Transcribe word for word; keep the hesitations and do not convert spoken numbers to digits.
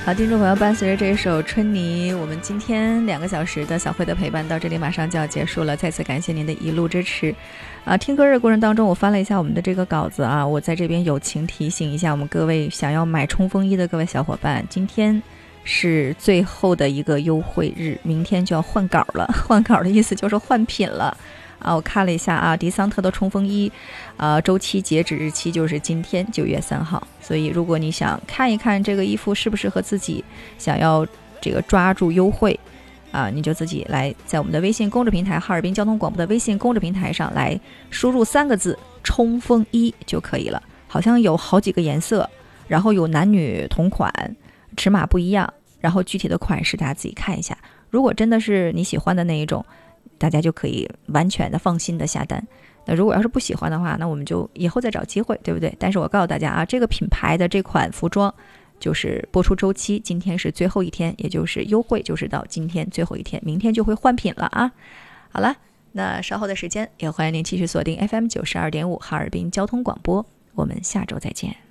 好，听众朋友，伴随着这一首《春泥》，我们今天两个小时的小慧的陪伴到这里马上就要结束了，再次感谢您的一路支持。啊，听歌的过程当中，我翻了一下我们的这个稿子啊，我在这边友情提醒一下我们各位想要买冲锋衣的各位小伙伴，今天是最后的一个优惠日，明天就要换稿了。换稿的意思就是换品了。啊，我看了一下啊，迪桑特的冲锋衣，啊，周期截止日期就是今天九月三号。所以，如果你想看一看这个衣服适不适合自己，想要这个抓住优惠，啊，你就自己来在我们的微信公众平台哈尔滨交通广播的微信公众平台上来输入三个字“冲锋衣”就可以了。好像有好几个颜色，然后有男女同款，尺码不一样，然后具体的款式大家自己看一下。如果真的是你喜欢的那一种，大家就可以完全的放心的下单。那如果要是不喜欢的话，那我们就以后再找机会，对不对？但是我告诉大家啊，这个品牌的这款服装就是播出周期，今天是最后一天，也就是优惠就是到今天最后一天，明天就会换品了啊。好了，那稍后的时间也欢迎您继续锁定 F M 九十二点五哈尔滨交通广播，我们下周再见。